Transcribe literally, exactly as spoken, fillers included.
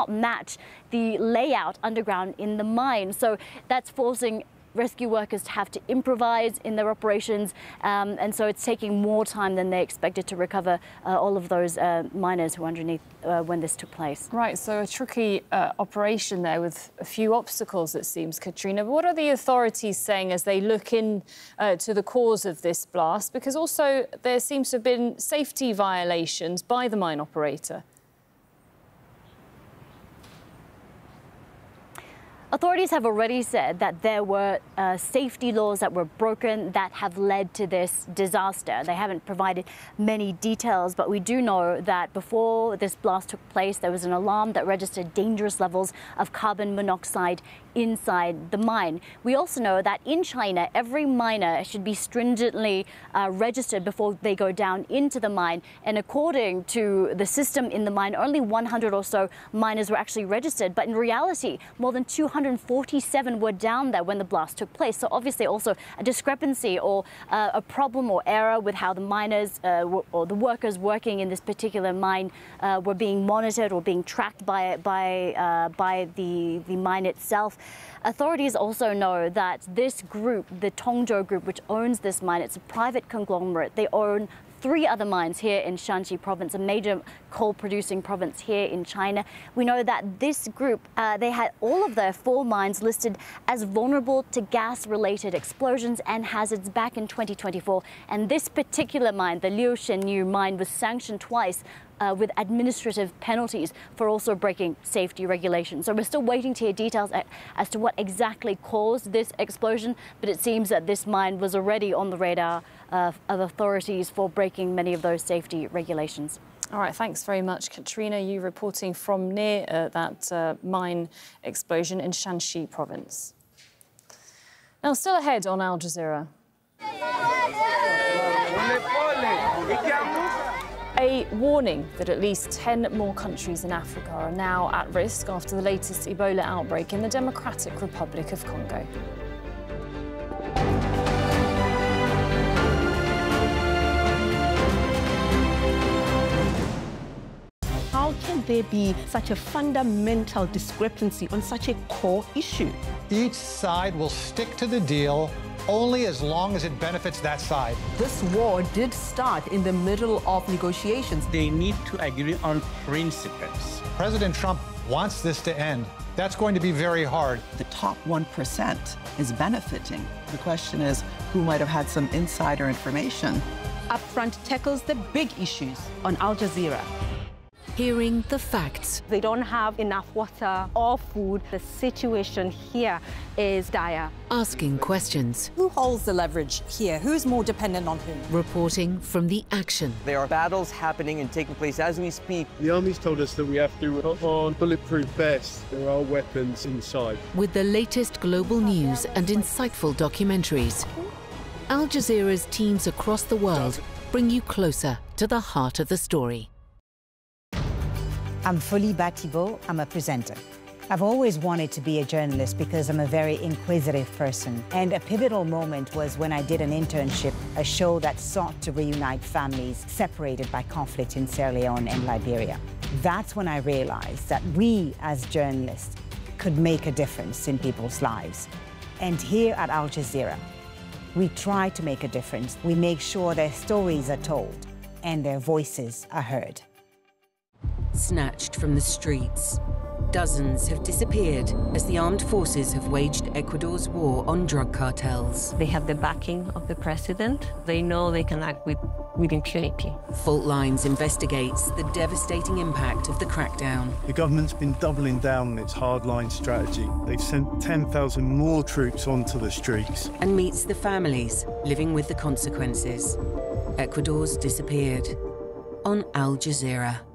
not match the layout underground in the mine. So that's forcing rescue workers to have to improvise in their operations, um, and so it's taking more time than they expected to recover uh, all of those uh, miners who were underneath uh, when this took place. Right, so a tricky uh, operation there with a few obstacles, it seems, Katrina. What are the authorities saying as they look in uh, to the cause of this blast? Because also there seems to have been safety violations by the mine operator. Authorities have already said that there were uh, safety laws that were broken that have led to this disaster. They haven't provided many details, but we do know that before this blast took place, there was an alarm that registered dangerous levels of carbon monoxide inside the mine. We also know that in China, every miner should be stringently uh, registered before they go down into the mine. And according to the system in the mine, only one hundred or so miners were actually registered. But in reality, more than two hundred forty-seven were down there when the blast took place. So obviously also a discrepancy or uh, a problem or error with how the miners uh, or the workers working in this particular mine uh, were being monitored or being tracked by, by, uh, by the, the mine itself. Authorities also know that this group, the Tongzhou Group, which owns this mine, it's a private conglomerate. They own three other mines here in Shanxi province, a major coal-producing province here in China. We know that this group, uh, they had all of their four mines listed as vulnerable to gas-related explosions and hazards back in twenty twenty-four. And this particular mine, the Liu Shenyu mine, was sanctioned twice Uh, with administrative penalties for also breaking safety regulations. So we're still waiting to hear details at, as to what exactly caused this explosion, but it seems that this mine was already on the radar uh, of authorities for breaking many of those safety regulations. All right, thanks very much, Katrina. You reporting from near uh, that uh, mine explosion in Shanxi province. Now, still ahead on Al Jazeera. A warning that at least ten more countries in Africa are now at risk after the latest Ebola outbreak in the Democratic Republic of Congo. How can there be such a fundamental discrepancy on such a core issue? Each side will stick to the deal only as long as it benefits that side. This war did start in the middle of negotiations. They need to agree on principles. President Trump wants this to end. That's going to be very hard. The top one percent is benefiting. The question is, who might have had some insider information? Upfront tackles the big issues on Al Jazeera. Hearing the facts. They don't have enough water or food. The situation here is dire. Asking questions. Who holds the leverage here? Who's more dependent on whom? Reporting from the action. There are battles happening and taking place as we speak. The army's told us that we have to put on bulletproof vests. There are weapons inside. With the latest global news and insightful documentaries, Al Jazeera's teams across the world bring you closer to the heart of the story. I'm Folie Batibo. I'm a presenter. I've always wanted to be a journalist because I'm a very inquisitive person. And a pivotal moment was when I did an internship, a show that sought to reunite families separated by conflict in Sierra Leone and Liberia. That's when I realized that we, as journalists, could make a difference in people's lives. And here at Al Jazeera, we try to make a difference. We make sure their stories are told and their voices are heard. Snatched from the streets, dozens have disappeared as the armed forces have waged Ecuador's war on drug cartels. They have the backing of the president. They know they can act with, with impunity. Fault Lines investigates the devastating impact of the crackdown. The government's been doubling down on its hardline strategy. They've sent ten thousand more troops onto the streets. And meets the families living with the consequences. Ecuador's disappeared on Al Jazeera.